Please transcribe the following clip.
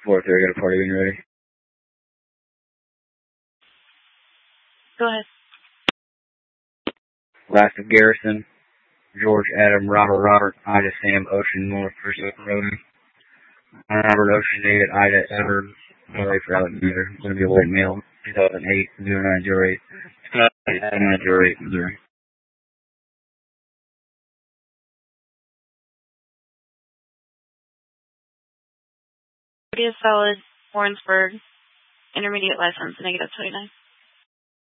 4-3, got a party when you're ready. Go ahead. Last of Garrison, George, Adam, Robert, Ida, Sam, Ocean, North, Pursuit, Roden. Robert, Ocean, David, Ida, Edward, LA for Alexander. It's going to be a white male, 2008, 0908. 0908, Missouri. Is solid, Warrensburg, intermediate license, -29.